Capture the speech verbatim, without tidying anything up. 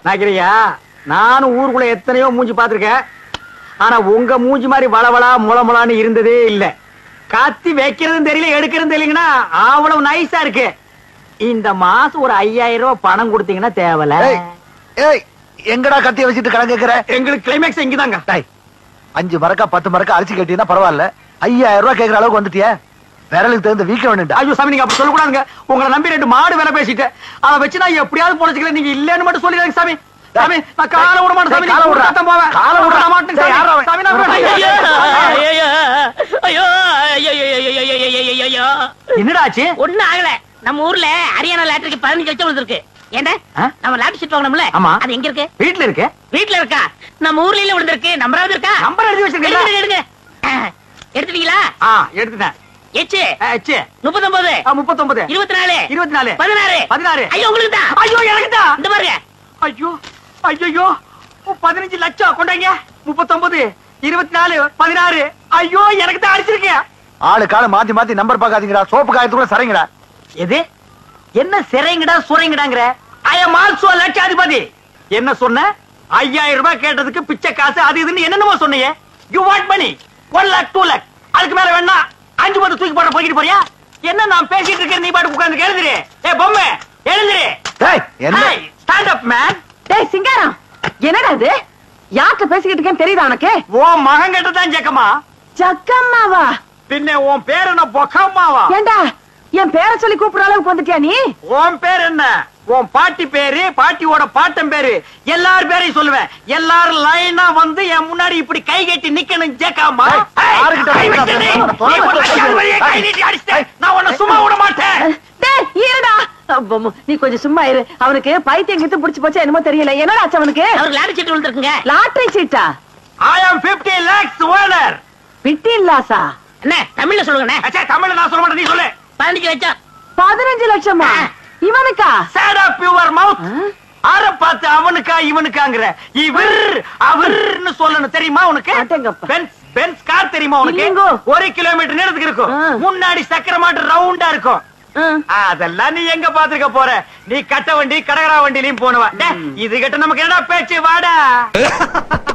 நாக்கிரியா, நானும் ஊருக்குள்ள எத்தனையோ மூஞ்சி பாத்திருக்கேன். ஆனா உங்க மூஞ்சி மாதிரி வளவளா முளமுளான்னு இருந்ததே இல்ல. காத்தி வைக்கிறதும் தெரியல, எடுக்கிறதும் தெரியலங்கன்னா அவ்வளவு நைஸா இருக்கு. இந்த மாசம் ஒரு ஐயாயிரம் ரூபாய் பணம் கொடுத்தீங்கன்னா தேவல. ஏய், எங்கடா கத்திய வச்சுட்டு கடன் கேக்குற? எங்களுக்கு கிளைமேக்ஸ் இங்கதாங்க. அஞ்சு மரக்கா பத்து மரக்கா அரிசி கட்டினா பரவாயில்ல, ஐயாயிரம் ரூபாய் கேக்குற அளவுக்கு வந்துட்டிய. விரலுக்கு தகுந்த வீக்க வேணும்டா. ஐயோ சாமி, நீங்க அப்படி சொல்லக்கூடாதுங்க. உங்களை நம்பி ரெண்டு மாடு வேலை பேசிட்டு அதை வச்சு நான் எப்படியாவது பொழைச்சிக்கல. நீங்க இல்லன்னு மட்டும் சொல்லிடுங்க சாமி. சாமி, நான் காலை விட மாட்டேன் சாமி. காலை விடுறா. போவேன். காலை விட மாட்டேன் சாமி. சாமி, நான் என்னடா ஆச்சு? ஒண்ணு ஆகல. நம்ம ஊர்ல ஹரியானா லாட்டரிக்கு பதினஞ்சு லட்சம் விழுந்திருக்கு. ஏண்டா நம்ம லாட்டரி சீட் வாங்கணும்ல, அது எங்க இருக்கு? வீட்டுல இருக்கு. வீட்டுல இருக்கா? நம்ம ஊர்ல விழுந்திருக்கு. நம்பராவது இருக்கா? நம்பர் எழுதி வச்சிருக்கீங்க. எடுங்க. எடுத்துட்டீங்களா? ஆ, எடுத்துட்டேன். எச்சு எச்சு முப்பத்தொன்பது முப்பத்தொன்பது இருபத்தி நாலு இருபத்தி நாலு பதினாறு பதினாறு. ஐயோ உங்களுக்கு தான். ஐயோ எனக்கு தான். இந்த பாருங்க. ஐயோ ஐயோ, பதினஞ்சு லட்சம் கொண்டாங்க. முப்பத்தொன்பது இருபத்தி நாலு பதினாறு. ஐயோ எனக்கு தான் அடிச்சிருக்கேன். ஆளு கால மாத்தி மாத்தி நம்பர் பாக்காதீங்கடா. சோப்பு காயத்துக்குள்ள சரைங்கடா. எது என்ன சிறைங்கடா சுரைங்கடாங்கிற? ஐ எம் ஆல்சோ லட்சாதிபதி. என்ன சொன்ன? ஐயாயிரம் ரூபாய் கேட்டதுக்கு பிச்சை காசு அது இதுன்னு என்னென்னமோ சொன்னீங்க. You want money one lakh two lakh. அதுக்கு மேல வேணா அஞ்சு பத்து தூக்கி போட போய்கிட்டு போறியா? என்ன நான் பேசிட்டு இருக்கேன், நீ பாட்டு உட்கார்ந்து எழுதுரு. ஏ பொம்மை எழுதுரு. டேய் என்ன? Stand up man. டேய் சிங்காரம், என்னடா இது? யார்கிட்ட பேசிக்கிட்டு இருக்கேன்னு தெரியுதா உனக்கு? ஓ மகன் கிட்ட தான் ஜக்கம்மா. ஜக்கம்மாவா? பின்ன உன் பேர் என்ன பொக்கம்மாவா? ஏண்டா என் பேரை சொல்லி கூப்பிடுற அளவுக்கு வந்துட்டியா நீ? உன் பேர் என்ன? உன் பாட்டி பேரு, பாட்டியோட பாட்டன் பேரு, எல்லார் பேரையும் சொல்லுவேன். எல்லாரும் லைனா வந்து என் முன்னாடி இப்படி கை கட்டி நிக்கணும். ஜக்கம்மா, நான் உன்னை சும்மா விட மாட்டேன். டேய் இருடா, நீ கொஞ்சம் சும்மா இரு. அவனுக்கு பைத்தியம் கிட்ட புடிச்சு போச்சா என்னமோ தெரியல. என்னடா ஆச்சு அவனுக்கு? அவருக்கு lottery seat விழுந்திருக்குங்க. Lottery cheetah? I am fifty lakhs owner. Fifteen லாக்ஸா? என்ன தமிழ்ல சொல்லுங்க. அச்சா தமிழ்ல நான் சொல்ல மாட்டேன், நீ சொல்லு. பதினஞ்சு லட்சம். பதினஞ்சு லட்சமா இவனுக்கா? Shut up your mouth. ஆர பார்த்து அவனுக்கா இவனுக்காங்கற? இவர் அவர்னு சொல்லணும் தெரியுமா உனக்கு? பென்ஸ் பென்ஸ் கார் தெரியுமா உனக்கு? ஒரு கிலோமீட்டர் நேரத்துக்கு இருக்கும். முன்னாடி சக்கர மாட்டு ரவுண்டா இருக்கும். அதெல்லாம் நீ எங்க பாத்துக்க போற? நீ கட்ட வண்டி கடகரா வண்டிலையும் போனவா. இது கிட்ட நமக்கு என்ன பேச்சு? வாடா.